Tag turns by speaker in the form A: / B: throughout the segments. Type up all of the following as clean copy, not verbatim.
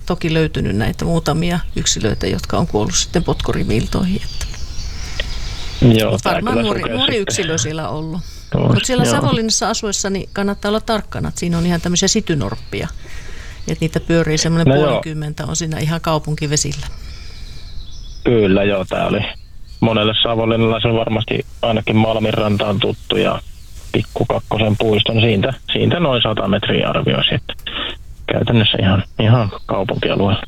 A: toki löytynyt näitä muutamia yksilöitä, jotka on kuollut sitten potkorimiltoihin.
B: Joo,
A: varmaan nuori yksilö siellä on ollut. Mutta siellä Savonlinnassa asuessa niin kannattaa olla tarkkana, että siinä on ihan tämmöisiä sitynorppia. Että niitä pyörii semmoinen 50 on siinä ihan kaupunkivesillä.
B: Kyllä joo, tää oli monelle savonlinnalaisen varmasti ainakin Malminranta on tuttu ja Pikku Kakkosen puiston siitä noin 100 metriä arvioisi, että käytännössä ihan kaupunkialueella.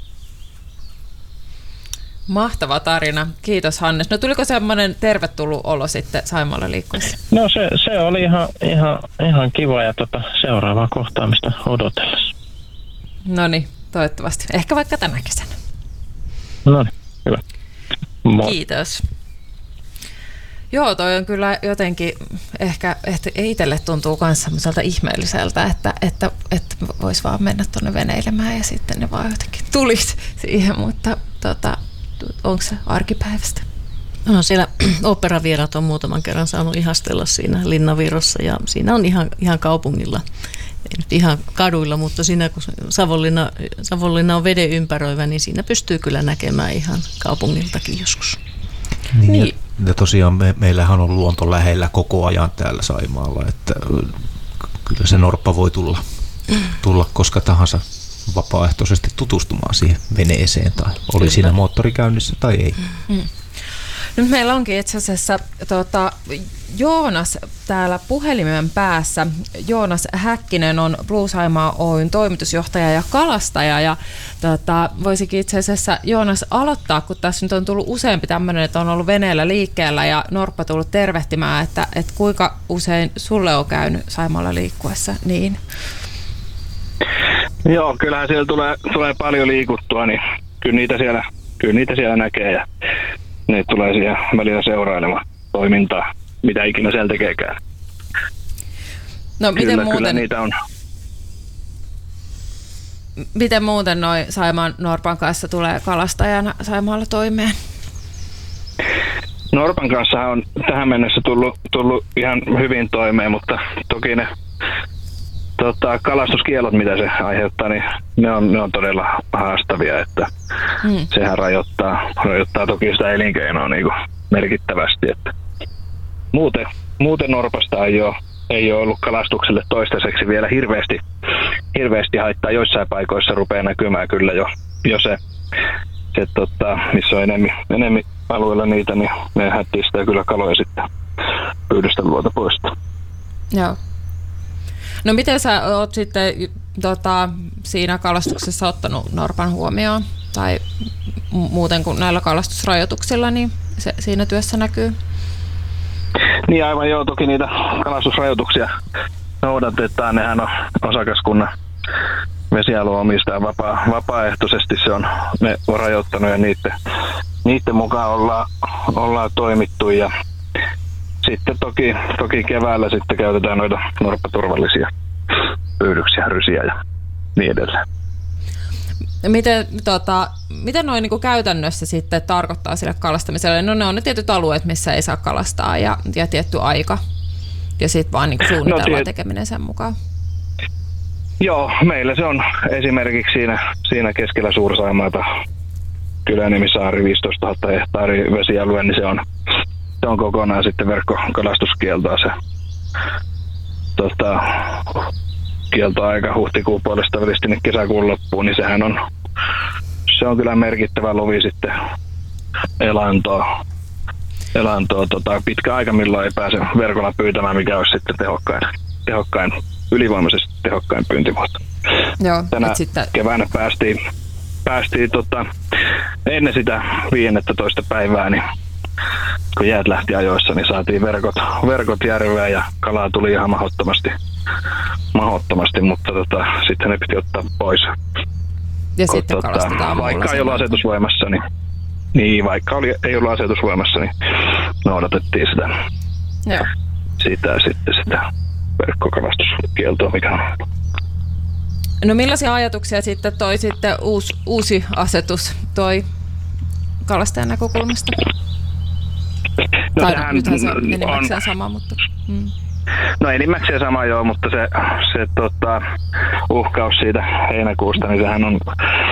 C: Mahtava tarina. Kiitos Hannes. No tuliko semmoinen tervetullut olo sitten Saimaalla liikkuessa?
B: No se oli ihan kiva ja seuraavaa kohtaamista odotellessa.
C: No niin, toivottavasti. Ehkä vaikka tänä kesänä.
B: No niin, hyvä. Moi.
C: Kiitos. Joo, toi on kyllä jotenkin ehkä itselle tuntuu myös semmoiselta ihmeelliseltä, että voisi vaan mennä tuonne veneilemään ja sitten ne vaan jotenkin tulisi siihen, mutta onko se arkipäivästä?
A: No, siellä oopperavieraat on muutaman kerran saanut ihastella siinä Linnavirrossa ja siinä on ihan kaupungilla. Ei nyt ihan kaduilla, mutta siinä kun Savonlinna on veden ympäröivä, niin siinä pystyy kyllä näkemään ihan kaupungiltakin joskus.
D: Niin. Ja tosiaan meillähän on luonto lähellä koko ajan täällä Saimaalla, että kyllä se norppa voi tulla koska tahansa vapaaehtoisesti tutustumaan siihen veneeseen tai oli siinä moottorikäynnissä tai ei.
C: Nyt meillä onkin itse asiassa Joonas täällä puhelimen päässä. Joonas Häkkinen on Blue Saimaa Oyn toimitusjohtaja ja kalastaja. Ja voisikin itse asiassa Joonas aloittaa, kun tässä nyt on tullut useampi tämmöinen, että on ollut veneellä liikkeellä ja norppa tullut tervehtimään, että kuinka usein sulle on käynyt Saimaalla liikkuessa niin?
E: Joo, kyllähän siellä tulee paljon liikuttua, niin kyllä niitä siellä näkee ja ne tulee siihen välillä seurailemaan toimintaa, mitä ikinä siellä tekeekään.
C: No
E: kyllä niitä on.
C: Miten muuten noi Saimaan norpan kanssa tulee kalastajana Saimaalla toimeen?
E: Norpan kanssa on tähän mennessä tullut ihan hyvin toimeen, mutta toki ne kalastuskielot, mitä se aiheuttaa, niin ne on todella haastavia, että sehän rajoittaa toki sitä elinkeinoa niin kuin merkittävästi. Että muuten norpasta ei ole ollut kalastukselle toistaiseksi vielä hirveästi haittaa. Joissain paikoissa rupeaa näkymään kyllä jo se missä on enemmän alueella niitä, niin ne hättistää kyllä kaloja sitten pyydystä luota poistaa.
C: Joo. No miten sä oot sitten siinä kalastuksessa ottanut norpan huomioon tai muuten kuin näillä kalastusrajoituksilla, niin se siinä työssä näkyy?
E: Niin aivan joo, toki niitä kalastusrajoituksia noudatetaan. Nehän on osakaskunnan vesialue omistaa vapaaehtoisesti. Ne on rajoittanut ja niiden mukaan ollaan toimittu ja sitten toki keväällä sitten käytetään noita norppaturvallisia pyydyksiä, rysiä ja niin edelleen.
C: Miten noin niin käytännössä sitten tarkoittaa sille kalastamiselle? No ne on ne tietyt alueet, missä ei saa kalastaa ja tietty aika. Ja sitten vaan niin suunnitellaan tekeminen sen mukaan.
E: Joo, meillä se on esimerkiksi siinä keskellä Suur-Saimaata Kylänimisaari 15 000 hehtaaria vesialue, niin se on kokonaan sitten verkkokalastuskieltoa se kieltoaika huhtikuun puolesta välistä sinne kesäkuun loppuun, niin se on kyllä merkittävä luvi sitten elantoa pitkä aika, milloin ei pääse verkolla pyytämään, mikä olisi sitten ylivoimaisesti tehokkain pyyntimuoto.
C: Joo,
E: tänä keväänä päästiin ennen sitä 15. päivää, niin kun jäät lähti ajoissa, niin saatiin verkot järveen ja kalaa tuli ihan mahdottomasti, mutta sitten ne piti ottaa pois.
C: Ja sitten kalastetaan
E: vaikka ei ollut asetus voimassa, ei ollut asetus voimassa, niin noudatettiin sitä verkkokalastuskieltoa, mikä on.
C: No millaisia ajatuksia sitten toi sitten uusi asetus toi kalastajan näkökulmasta?
E: No
C: tai nythän se on enimmäkseen sama, mutta...
E: No enimmäkseen sama joo, mutta se uhkaus siitä heinäkuusta, niin sehän